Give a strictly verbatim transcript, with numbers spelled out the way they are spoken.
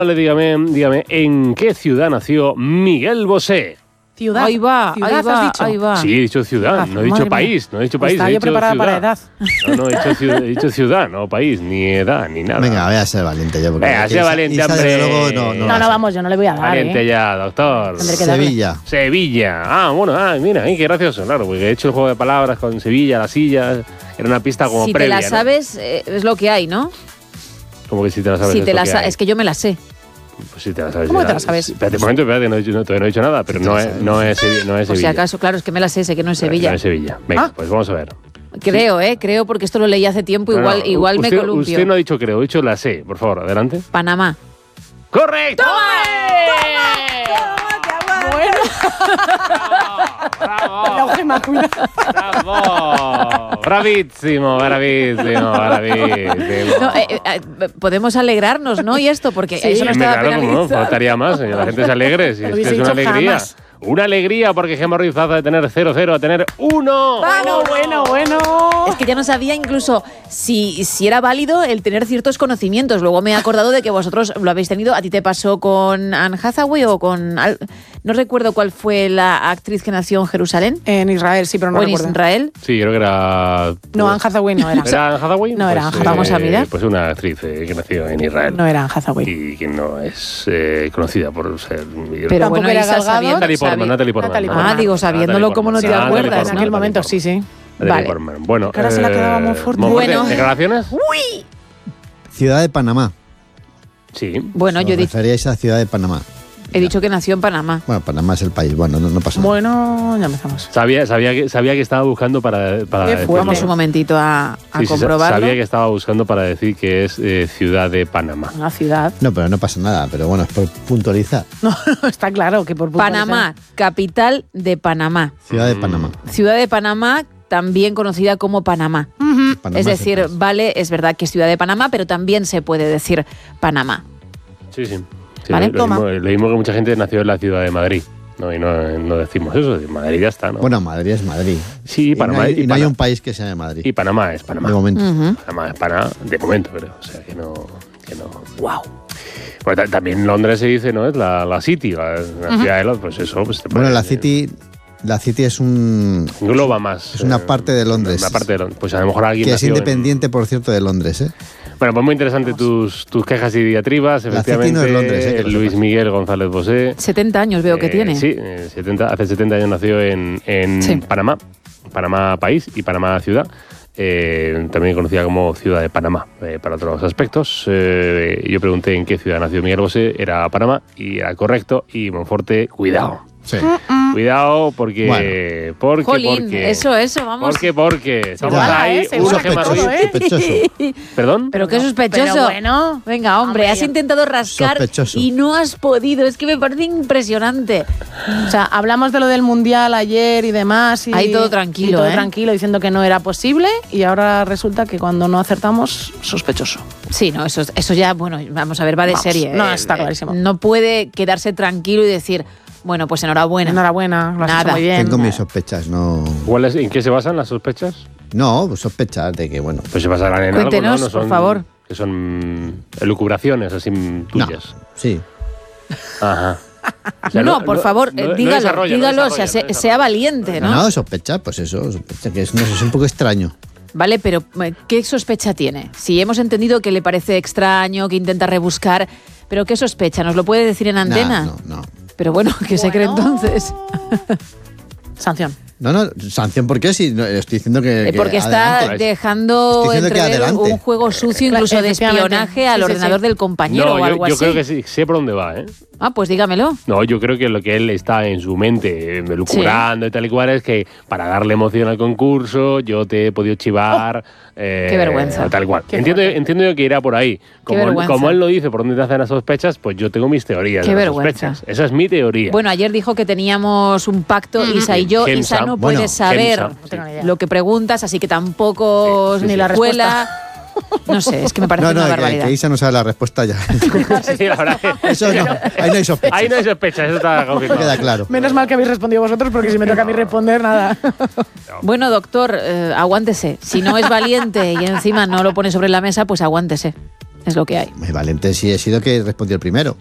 Vale, dígame, dígame, ¿en qué ciudad nació Miguel Bosé? Ciudad. Ahí va, ciudad, ahí va, ¿has dicho? ahí va. Sí, he dicho ciudad, no he dicho país, no he dicho país. Estaba he yo dicho preparada ciudad. para edad. No, no, he dicho, ciudad, he dicho ciudad, no país, ni edad, ni nada. Venga, voy a ser valiente yo. Porque Venga, sé Isa- valiente, Isa, hombre. desde luego, no, no, No, no, vamos, yo no le voy a dar, Valiente ¿eh? ya, doctor. Tendré que darle. Sevilla. Sevilla. Ah, bueno, ah, mira, ay, qué gracioso, claro, porque he hecho el juego de palabras con Sevilla, la silla, era una pista como Si previa, te la ¿no? sabes, eh, es lo que hay, ¿no? Como que si te la sabes. Si es te lo la que sa- hay. es que yo me la sé. Pues si te la sabes. ¿Cómo ya. te la sabes? Espérate un momento, espérate, no, he dicho- no, todavía no he dicho nada, pero Sí, no te la es, sabes. no es Sevilla. No es Por si Sevilla. acaso, claro, es que me la sé, sé que no es Sevilla. No es Sevilla. Venga, Ah. pues vamos a ver. Creo, ¿eh? Creo, porque esto lo leí hace tiempo, igual, No, no, igual usted, me columpio. Usted no ha dicho creo, ha dicho la sé. Por favor, adelante. Panamá. ¡Correcto! Bueno, ¡Bravo! la hoja inmaculada. ¡Bravo! ¡Bravísimo, bravísimo, bravísimo! No, eh, eh, eh, podemos alegrarnos, ¿no? Y esto, porque Sí. eso no Hombre, estaba claro, como no, penalizado. faltaría más. eh, La gente se alegre. Si es Lo que hubiese es una dicho alegría. jamás. Una alegría porque Gemma Ruiz pasa de tener cero cero a tener uno. Bueno, bueno, bueno. Es que ya no sabía incluso si, si era válido el tener ciertos conocimientos. Luego me he acordado de que vosotros lo habéis tenido. ¿A ti te pasó con Anne Hathaway o con...? Al- no recuerdo cuál fue la actriz que nació en Jerusalén. En Israel, sí, pero no o en recuerdo. Israel. Sí, creo que era. No, Anne Hathaway no era. ¿Era Anne Hathaway? No era Pues, Anne Hathaway. Vamos a mirar. Pues una actriz eh, que nació en Israel. No era Anne Hathaway. Y que no es eh, conocida por ser. Pero Tampoco bueno, era Isa, Gal Gadot. sabiendo- Natalie Portman, sabi- Natalie Portman. Natalie Ah, Portman. digo, sabiéndolo, ¿cómo no te Natalie acuerdas, Portman, En no? aquel Natalie momento, Portman. sí, sí. Natalie Vale. Portman. Bueno, Que ahora se la quedaba Monfort. Monforte, Bueno. ¿declaraciones? ¡Uy! Ciudad de Panamá. Sí. Bueno, Os yo he dicho, referíais a Ciudad de Panamá. he dicho que nació en Panamá. Bueno, Panamá es el país. Bueno, no, no pasa nada. Bueno, ya empezamos. Sabía, sabía, que, sabía que estaba buscando para. para Qué decirlo. fuerte. Vamos un momentito a, a Sí, sí, sa- comprobarlo. sabía que estaba buscando para decir que es eh, Ciudad de Panamá. Una ciudad. No, pero no pasa nada. Pero bueno, es por puntualizar. No, está claro que por puntualizar. Panamá, capital de Panamá. Ciudad de Mm. Panamá. Ciudad de Panamá, también conocida como Panamá. Ujú. Panamá es el decir, país. vale, es verdad que es Ciudad de Panamá, pero también se puede decir Panamá. Sí, sí. Sí, Vale, lo, toma. mismo, lo mismo que mucha gente nació en la ciudad de Madrid. No, y no, no decimos eso. Madrid ya está, ¿no? Bueno, Madrid es Madrid. sí, Y Panamá. no hay, y y no hay Pana- un país que se llame Madrid. y Panamá es Panamá. De momento. Ujú. Panamá es Panamá, de momento, creo. O sea, que no. Que no. Wow. Bueno, ta- también Londres se dice, ¿no? Es la, la City, la, la ciudad de Londres. Pues eso. Pues te Bueno, puede- la City, la City es un Engloba más. es una eh, parte de Londres. Una parte de Londres. Pues a lo mejor alguien. que es nació en- independiente, por cierto, de Londres, ¿eh? Bueno, pues muy interesante tus, tus quejas y diatribas. La City no es Efectivamente, Londres, eh, que lo Luis sepas. Miguel González Bosé. setenta años veo que Eh, tiene. Sí, eh, setenta, hace setenta años nació en, en Sí. Panamá, Panamá país y Panamá ciudad, eh, también conocida como Ciudad de Panamá eh, para otros aspectos. Eh, yo pregunté en qué ciudad nació Miguel Bosé, era Panamá y era correcto. Y Monforte, cuidado, Sí. cuidado porque, Bueno. porque, Jolín, porque, eso, eso, vamos. porque, porque, estamos Iguala, ahí, ¿eh? Se una iguala Gemma todo, Ruiz. ¿eh? Sospechoso. ¿Perdón? Pero qué Pero- sospechoso. pero bueno. Venga, hombre, Hombre, has intentado rascar sospechoso. y no has podido. Es que me parece impresionante. O sea, hablamos de lo del Mundial ayer y demás. Y, Ahí todo tranquilo, y todo ¿eh? tranquilo, diciendo que no era posible. Y ahora resulta que cuando no acertamos, sospechoso. Sí, no, eso, eso ya, bueno, vamos a ver, va de Vamos, serie. no, Eh, está eh, clarísimo. No puede quedarse tranquilo y decir, bueno, pues enhorabuena. Enhorabuena, lo has Nada. hecho muy bien. Tengo mis sospechas, no. ¿Cuál es- ¿En qué se basan las sospechas? No, pues sospechas de que, bueno. Pues se basarán en algo, Cuéntenos, ¿no? No por son- favor. Que son elucubraciones así tuyas. No, sí. Ajá. O sea, no, por favor, no- eh, no dígalo, desarrolla, no dígalo, desarrolla, sea, no sea- desarrolla. sea valiente, ¿no? No, sospecha, pues eso, sospecha, que es, no sé, es un poco extraño. Vale, pero eh, ¿qué sospecha tiene? Si hemos entendido que le parece extraño, que intenta rebuscar, pero ¿qué sospecha? ¿Nos lo puede decir en antena? Nah, no, no. Pero bueno, ¿qué se cree entonces? Sanción. No, no, sanción, ¿por qué? Si no, estoy diciendo que. Eh, que Porque está adelante. dejando Estoy diciendo que entrever adelante. un juego sucio, Claro, incluso de efectivamente. espionaje al Sí, sí, ordenador sí. del compañero No, o yo, algo yo así. creo que sí, sé por dónde va, ¿eh? Ah, pues dígamelo. No, yo creo que lo que él está en su mente eh, lucubrando y tal y cual es que para darle emoción al concurso yo te he podido chivar. eh, Qué vergüenza. Tal cual. Qué Entiendo, fuerte. entiendo yo que irá por ahí. Como, vergüenza. como él lo dice, por dónde te hacen las sospechas, pues yo tengo mis teorías. Qué de las vergüenza. sospechas. Esa es mi teoría. Bueno, ayer dijo que teníamos un pacto, Isa y yo. Gemsa. Isa no Bueno, puede saber Gemsa, No tengo ni idea. lo que preguntas, así que tampoco Sí, ni sí. la La escuela. No sé, es que me parece No, no, una que, barbaridad. que Isa no sabe la respuesta ya. Sí, la verdad que- Eso no, ahí no hay sospecha. Ahí no hay sospechas, eso está confirmado. Queda claro. Menos mal que habéis respondido vosotros, porque si me toca a mí responder, nada. Bueno, doctor, eh, aguántese. Si no es valiente y encima no lo pone sobre la mesa, pues aguántese. Es lo que hay. Muy valiente sí he sido que respondió el primero.